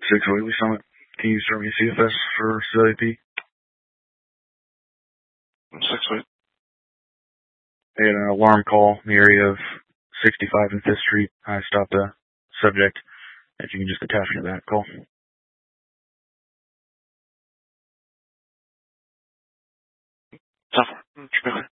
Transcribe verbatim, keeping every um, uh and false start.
six Wheatley Summit. Can you start me a C F S for C W P? six Wheatley. I had an alarm call in the area of sixty-five and fifth Street. I stopped a subject. If you can just attach me to that call. Software.